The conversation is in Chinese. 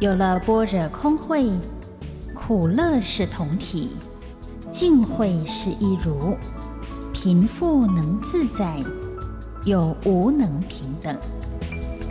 有了般若空慧，苦乐是同体，净慧是一如，贫富能自在，有无能平等。